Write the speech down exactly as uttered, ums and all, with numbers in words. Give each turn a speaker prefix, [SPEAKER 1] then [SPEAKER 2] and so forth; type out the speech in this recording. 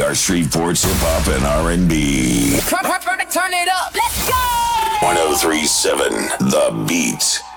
[SPEAKER 1] are Shreveport's hip hop and R and B.
[SPEAKER 2] Turn it up. Let's go.
[SPEAKER 1] ten thirty-seven The Beat.